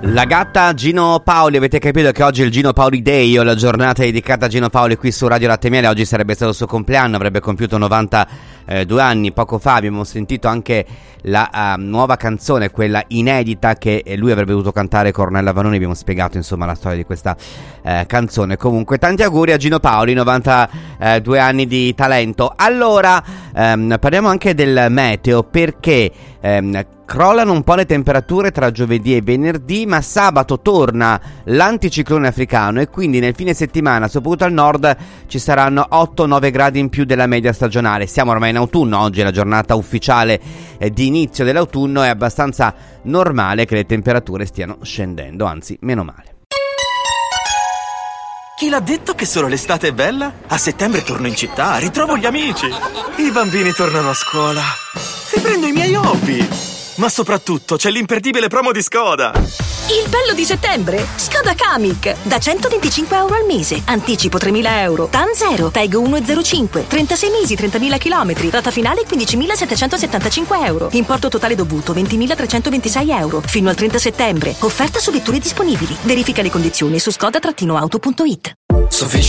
La gatta Gino Paoli, avete capito che oggi è il Gino Paoli Day, o la giornata dedicata a Gino Paoli qui su Radio Latte Miele. Oggi sarebbe stato il suo compleanno, avrebbe compiuto 92 anni. Poco fa abbiamo sentito anche la nuova canzone, quella inedita che lui avrebbe dovuto cantare con Ornella Vanoni. Abbiamo spiegato insomma la storia di questa canzone. Comunque tanti auguri a Gino Paoli, 92 anni di talento. Allora parliamo anche del meteo, perché crollano un po' le temperature tra giovedì e venerdì, ma sabato torna l'anticiclone africano e quindi nel fine settimana, soprattutto al nord, ci saranno 8-9 gradi in più della media stagionale. Siamo ormai in autunno, oggi è la giornata ufficiale di inizio dell'autunno, è abbastanza normale che le temperature stiano scendendo, anzi meno male. Chi l'ha detto che solo l'estate è bella? A settembre torno in città, ritrovo gli amici. I bambini tornano a scuola. Riprendo i miei hobby. Ma soprattutto c'è l'imperdibile promo di Skoda. Il bello di settembre? Skoda Kamiq. Da 125 euro al mese. Anticipo 3.000 euro. TAN 0. TAG 1,05. 36 mesi, 30.000 chilometri. Rata finale 15.775 euro. Importo totale dovuto 20.326 euro. Fino al 30 settembre. Offerta su vetture disponibili. Verifica le condizioni su skoda-auto.it.